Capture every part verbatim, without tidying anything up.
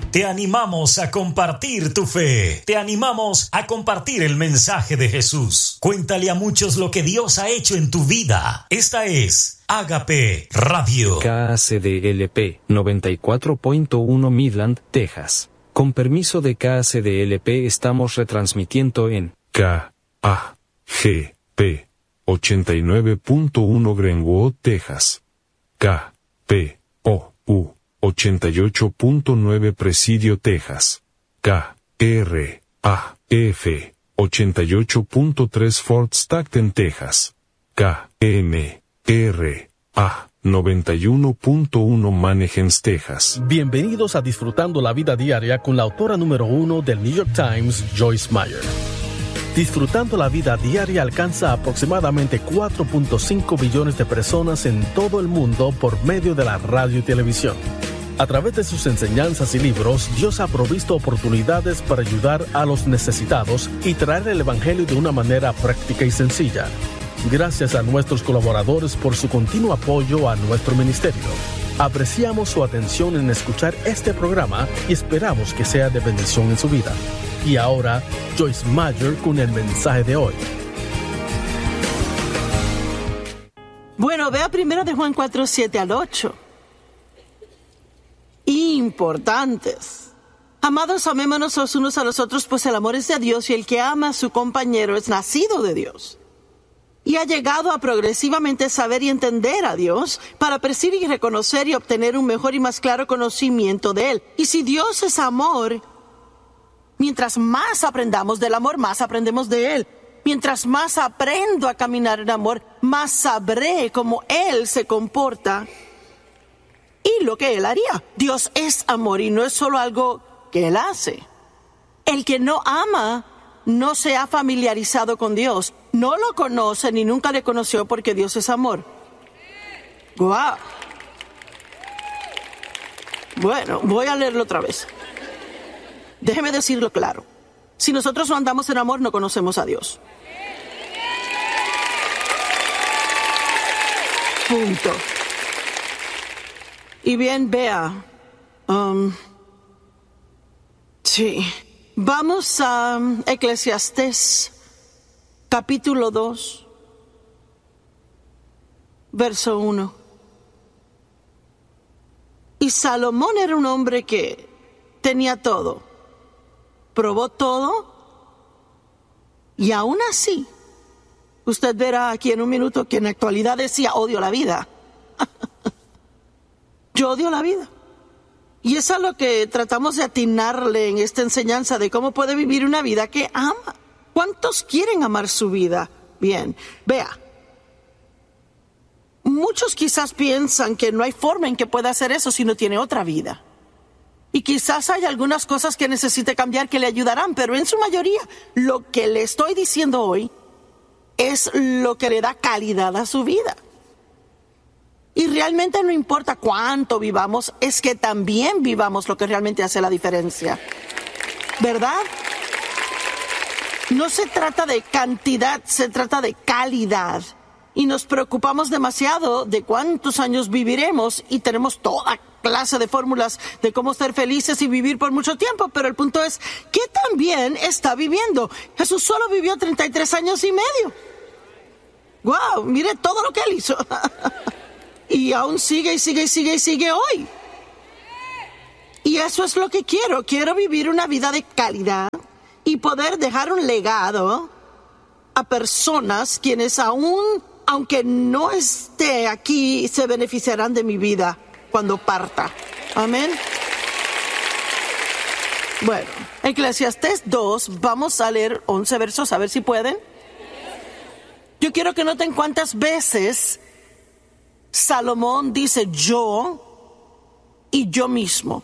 Te animamos a compartir tu fe. Te animamos a compartir el mensaje de Jesús. Cuéntale a muchos lo que Dios ha hecho en tu vida. Esta es Ágape Radio. K A C D L P noventa y cuatro punto uno Midland, Texas. Con permiso de K A C D L P estamos retransmitiendo en K A G P ochenta y nueve punto uno Greenwood, Texas. K P O U ochenta y ocho punto nueve Presidio, Texas. K R A F ochenta y ocho punto tres Fort Stockton, Texas. K M R A noventa y uno punto uno Manahems, Texas. Bienvenidos a Disfrutando la Vida Diaria con la autora número uno del New York Times, Joyce Meyer. Disfrutando la Vida Diaria alcanza aproximadamente cuatro punto cinco billones de personas en todo el mundo por medio de la radio y televisión. A través de sus enseñanzas y libros, Dios ha provisto oportunidades para ayudar a los necesitados y traer el Evangelio de una manera práctica y sencilla. Gracias a nuestros colaboradores por su continuo apoyo a nuestro ministerio. Apreciamos su atención en escuchar este programa y esperamos que sea de bendición en su vida. Y ahora, Joyce Meyer con el mensaje de hoy. Bueno, vea primero de Juan cuatro, siete al ocho. Importantes. Amados, amémonos los unos a los otros, pues el amor es de Dios y el que ama a su compañero es nacido de Dios. Y ha llegado a progresivamente saber y entender a Dios para percibir y reconocer y obtener un mejor y más claro conocimiento de Él. Y si Dios es amor, mientras más aprendamos del amor, más aprendemos de Él. Mientras más aprendo a caminar en amor, más sabré cómo Él se comporta y lo que Él haría. Dios es amor y no es solo algo que Él hace. El que no ama no se ha familiarizado con Dios, no lo conoce ni nunca le conoció porque Dios es amor. ¡Guau! Bueno, voy a leerlo otra vez. Déjeme decirlo claro. Si nosotros no andamos en amor, no conocemos a Dios. Punto. Y bien, vea. Um, sí. Vamos a um, Eclesiastés, capítulo dos, verso uno. Y Salomón era un hombre que tenía todo. Probó todo. Y aún así, usted verá aquí en un minuto que en la actualidad decía, odio la vida. Yo odio la vida. Y es a lo que tratamos de atinarle en esta enseñanza de cómo puede vivir una vida que ama. ¿Cuántos quieren amar su vida? Bien, vea. Muchos quizás piensan que no hay forma en que pueda hacer eso si no tiene otra vida. Y quizás hay algunas cosas que necesite cambiar que le ayudarán, pero en su mayoría lo que le estoy diciendo hoy es lo que le da calidad a su vida. Y realmente no importa cuánto vivamos, es que también vivamos lo que realmente hace la diferencia. ¿Verdad? No se trata de cantidad, se trata de calidad. Y nos preocupamos demasiado de cuántos años viviremos y tenemos toda clase de fórmulas de cómo ser felices y vivir por mucho tiempo, pero el punto es, ¿qué tan bien está viviendo? Jesús solo vivió treinta y tres años y medio. ¡Wow! Mire todo lo que Él hizo. Y aún sigue y sigue y sigue y sigue hoy. Y eso es lo que quiero. Quiero vivir una vida de calidad y poder dejar un legado a personas quienes aún, aunque no esté aquí, se beneficiarán de mi vida cuando parta. Amén. Bueno, Eclesiastés dos, vamos a leer once versos, a ver si pueden. Yo quiero que noten cuántas veces Salomón dice yo y yo mismo.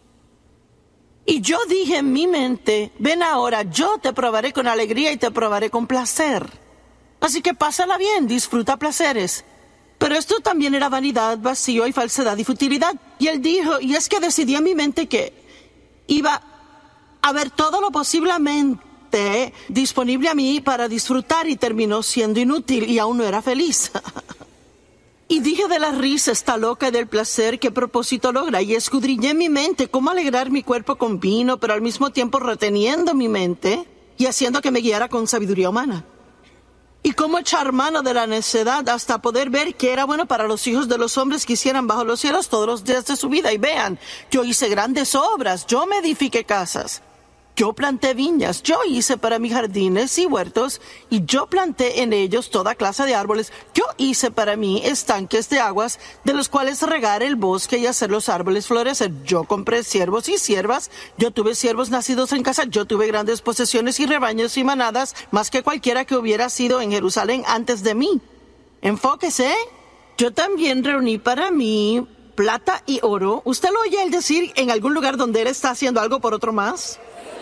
Y yo dije en mi mente, ven ahora, yo te probaré con alegría y te probaré con placer. Así que pásala bien, disfruta placeres. Pero esto también era vanidad, vacío y falsedad y futilidad. Y él dijo, y es que decidí en mi mente que iba a ver todo lo posiblemente disponible a mí para disfrutar y terminó siendo inútil y aún no era feliz. Y dije de la risa está loca y del placer qué propósito logra. Y escudriñé mi mente cómo alegrar mi cuerpo con vino, pero al mismo tiempo reteniendo mi mente y haciendo que me guiara con sabiduría humana. Y cómo echar mano de la necedad hasta poder ver que era bueno para los hijos de los hombres que hicieran bajo los cielos todos los días de su vida. Y vean, yo hice grandes obras, yo me edifiqué casas. Yo planté viñas, yo hice para mí jardines y huertos, y yo planté en ellos toda clase de árboles. Yo hice para mí estanques de aguas, de los cuales regar el bosque y hacer los árboles florecer. Yo compré siervos y siervas, yo tuve siervos nacidos en casa, yo tuve grandes posesiones y rebaños y manadas, más que cualquiera que hubiera sido en Jerusalén antes de mí. Enfóquese. Yo también reuní para mí plata y oro. ¿Usted lo oye él decir en algún lugar donde él está haciendo algo por otro más?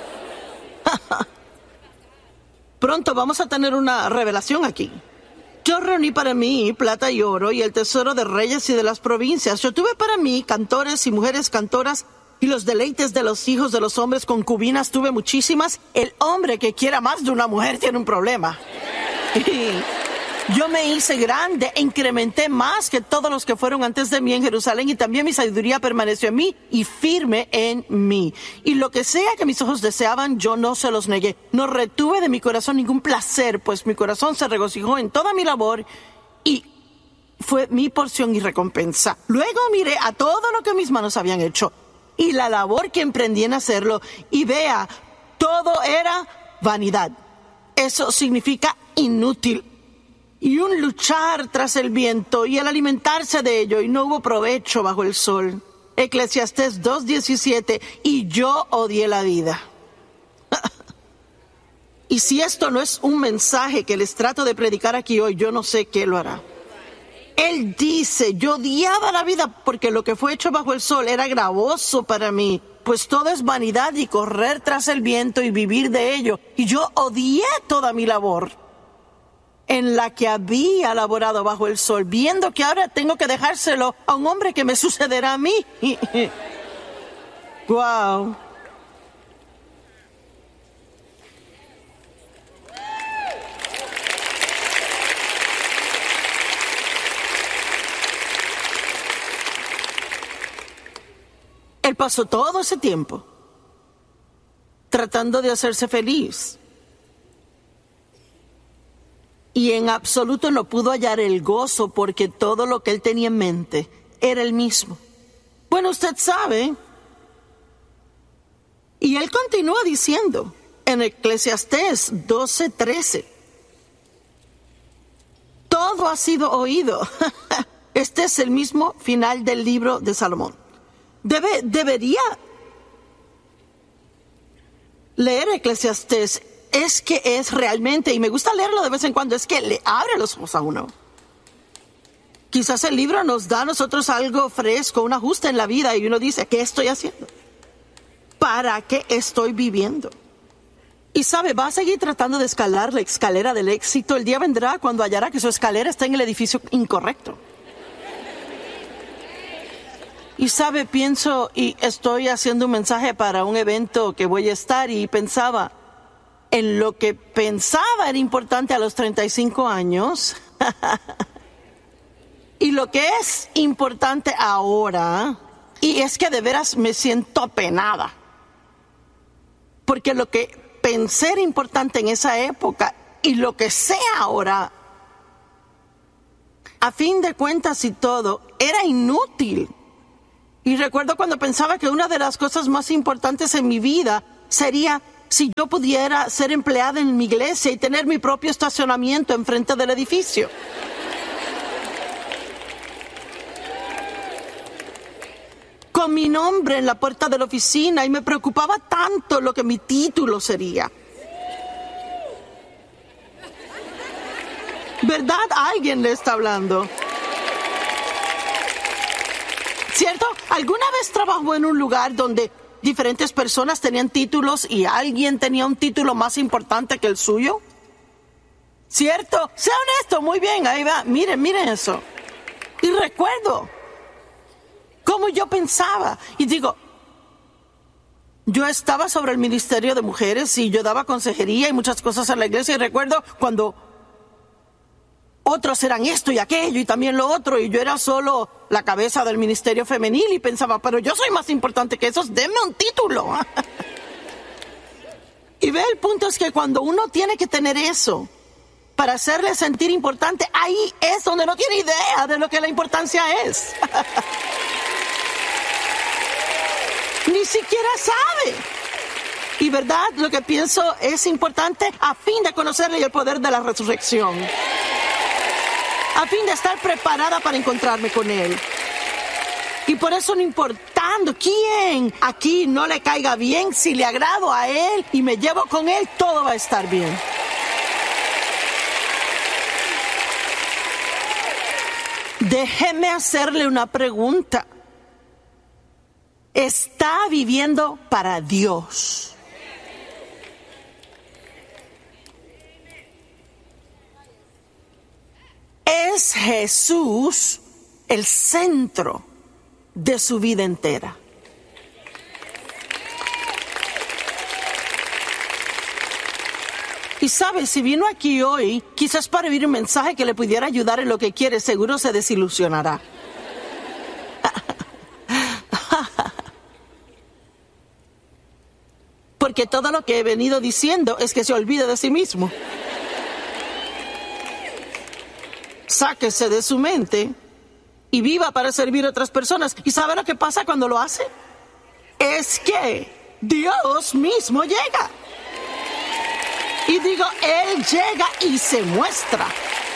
Pronto vamos a tener una revelación aquí. Yo reuní para mí plata y oro y el tesoro de reyes y de las provincias. Yo tuve para mí cantores y mujeres cantoras y los deleites de los hijos de los hombres. Concubinas tuve muchísimas. El hombre que quiera más de una mujer tiene un problema. Yo me hice grande e incrementé más que todos los que fueron antes de mí en Jerusalén, y también mi sabiduría permaneció en mí y firme en mí. Y lo que sea que mis ojos deseaban, yo no se los negué. No retuve de mi corazón ningún placer, pues mi corazón se regocijó en toda mi labor y fue mi porción y recompensa. Luego miré a todo lo que mis manos habían hecho y la labor que emprendí en hacerlo, y vea, todo era vanidad. Eso significa inútil. Y un luchar tras el viento y el alimentarse de ello, y no hubo provecho bajo el sol. Eclesiastés dos diecisiete, y yo odié la vida. Y si esto no es un mensaje que les trato de predicar aquí hoy, yo no sé qué lo hará. Él dice, yo odiaba la vida porque lo que fue hecho bajo el sol era gravoso para mí, pues todo es vanidad y correr tras el viento y vivir de ello. Y yo odié toda mi labor en la que había laborado bajo el sol, viendo que ahora tengo que dejárselo a un hombre que me sucederá a mí. Wow. Él pasó todo ese tiempo tratando de hacerse feliz. Y en absoluto no pudo hallar el gozo, porque todo lo que él tenía en mente era el mismo. Bueno, usted sabe. Y él continúa diciendo en Eclesiastés doce trece. Todo ha sido oído. Este es el mismo final del libro de Salomón. Debe, debería leer Eclesiastés. Es que es realmente, y me gusta leerlo de vez en cuando, es que le abre los ojos a uno. Quizás el libro nos da a nosotros algo fresco, un ajuste en la vida, y uno dice, ¿qué estoy haciendo? ¿Para qué estoy viviendo? Y sabe, va a seguir tratando de escalar la escalera del éxito. El día vendrá cuando hallará que su escalera está en el edificio incorrecto. Y sabe, pienso, y estoy haciendo un mensaje para un evento que voy a estar, y pensaba en lo que pensaba era importante a los treinta y cinco años y lo que es importante ahora, y es que de veras me siento apenada, porque lo que pensé era importante en esa época y lo que sé ahora, a fin de cuentas y todo, era inútil. Y recuerdo cuando pensaba que una de las cosas más importantes en mi vida sería si yo pudiera ser empleada en mi iglesia y tener mi propio estacionamiento enfrente del edificio. Con mi nombre en la puerta de la oficina, y me preocupaba tanto lo que mi título sería. ¿Verdad? Alguien le está hablando. ¿Cierto? ¿Alguna vez trabajó en un lugar donde diferentes personas tenían títulos y alguien tenía un título más importante que el suyo? ¿Cierto? Sea honesto, muy bien, ahí va. Miren, miren eso. Y recuerdo cómo yo pensaba. Y digo, yo estaba sobre el ministerio de mujeres y yo daba consejería y muchas cosas en la iglesia. Y recuerdo cuando otros eran esto y aquello y también lo otro, y yo era solo la cabeza del ministerio femenil y pensaba, pero yo soy más importante que esos, denme un título. Y ve, el punto es que cuando uno tiene que tener eso para hacerle sentir importante, ahí es donde no tiene idea de lo que la importancia es. Ni siquiera sabe. Y verdad, lo que pienso es importante a fin de conocerle el poder de la resurrección, a fin de estar preparada para encontrarme con Él. Y por eso, no importando quién aquí no le caiga bien, si le agrado a Él y me llevo con Él, todo va a estar bien. Déjeme hacerle una pregunta. ¿Está viviendo para Dios? ¿Es Jesús el centro de su vida entera? Y sabe, si vino aquí hoy, quizás para oír un mensaje que le pudiera ayudar en lo que quiere, seguro se desilusionará. Porque todo lo que he venido diciendo es que se olvide de sí mismo. Sáquese de su mente y viva para servir a otras personas. ¿Y sabe lo que pasa cuando lo hace? Es que Dios mismo llega. Y digo, Él llega y se muestra.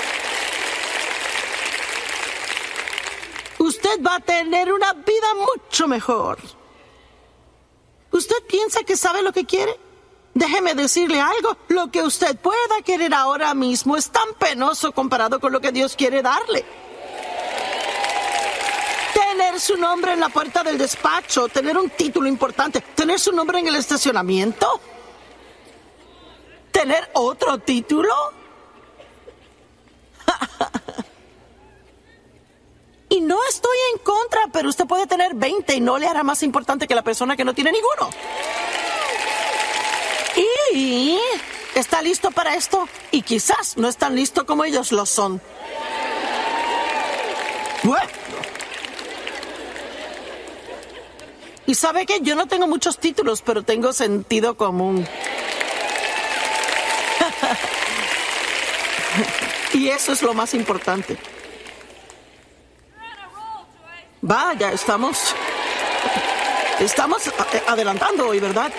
Usted va a tener una vida mucho mejor. ¿Usted piensa que sabe lo que quiere? Déjeme decirle algo. Lo que usted pueda querer ahora mismo es tan penoso comparado con lo que Dios quiere darle. Tener su nombre en la puerta del despacho, tener un título importante, tener su nombre en el estacionamiento, tener otro título. Y no estoy en contra, pero usted puede tener veinte y no le hará más importante que la persona que no tiene ninguno. Y está listo para esto, y quizás no es tan listo como ellos lo son. Bueno. Y sabe que yo no tengo muchos títulos, pero tengo sentido común. Y eso es lo más importante. Vaya, estamos... Estamos adelantando hoy, ¿verdad?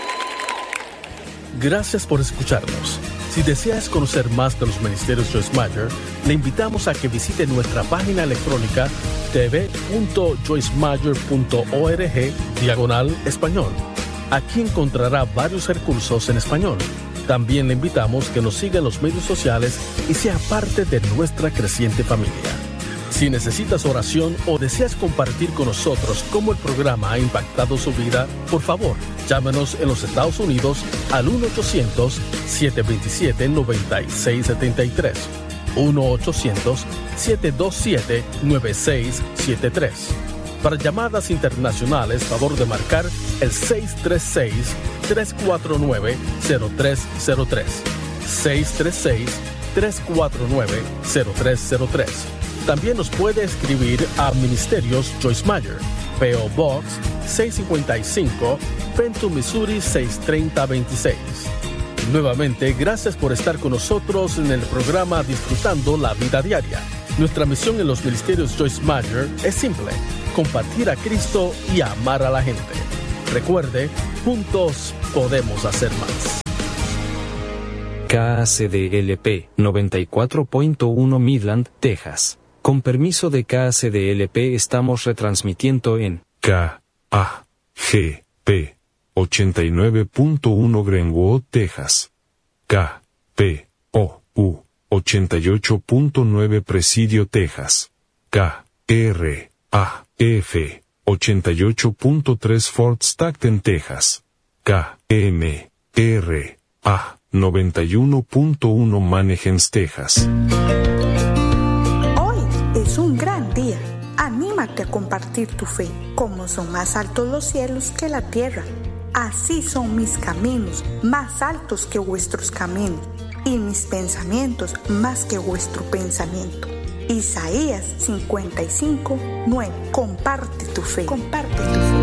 Gracias por escucharnos. Si deseas conocer más de los ministerios Joyce Meyer, le invitamos a que visite nuestra página electrónica t v punto joyce meyer punto org diagonal español. Aquí encontrará varios recursos en español. También le invitamos que nos siga en los medios sociales y sea parte de nuestra creciente familia. Si necesitas oración o deseas compartir con nosotros cómo el programa ha impactado su vida, por favor, llámenos en los Estados Unidos al uno ochocientos, siete dos siete, nueve seis siete tres. uno ochocientos, siete dos siete, nueve seis siete tres. Para llamadas internacionales, favor de marcar el seis tres seis, tres cuatro nueve, cero tres cero tres. seis tres seis, tres cuatro nueve, cero tres cero tres. También nos puede escribir a Ministerios Joyce Meyer, P O Box seiscientos cincuenta y cinco, Fenton, Missouri seis tres cero dos seis. Nuevamente, gracias por estar con nosotros en el programa Disfrutando la Vida Diaria. Nuestra misión en los Ministerios Joyce Meyer es simple: compartir a Cristo y amar a la gente. Recuerde, juntos podemos hacer más. K A C D L P noventa y cuatro punto uno Midland, Texas. Con permiso de K A C D L P estamos retransmitiendo en K A G P ochenta y nueve punto uno Greenwood, Texas. K P O U ochenta y ocho punto nueve Presidio, Texas. K R A F ochenta y ocho punto tres Fort Stockton, Texas. K M R A noventa y uno punto uno Manheim, Texas. Es un gran día. Anímate a compartir tu fe. Como son más altos los cielos que la tierra, así son mis caminos, más altos que vuestros caminos. y mis pensamientos más que vuestro pensamiento. Isaías cincuenta y cinco, nueve. Comparte tu fe. Comparte tu fe.